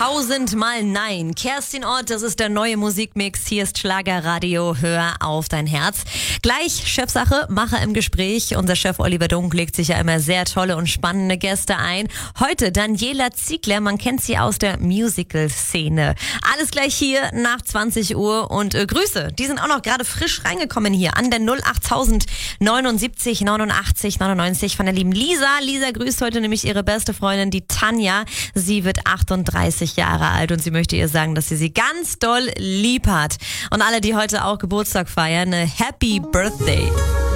1000-mal Nein. Kerstin Ott, das ist der neue Musikmix. Hier ist Schlagerradio. Hör auf dein Herz. Gleich Chefsache, Macher im Gespräch. Unser Chef Oliver Dunk legt sich ja immer sehr tolle und spannende Gäste ein. Heute Daniela Ziegler, man kennt sie aus der Musical-Szene. Alles gleich hier nach 20 Uhr und Grüße, die sind auch noch gerade frisch reingekommen hier an der 08000 79 89 99 von der lieben Lisa. Lisa grüßt heute nämlich ihre beste Freundin, die Tanja. Sie wird 38 Jahre alt und sie möchte ihr sagen, dass sie ganz doll lieb hat. Und alle, die heute auch Geburtstag feiern, Happy Birthday.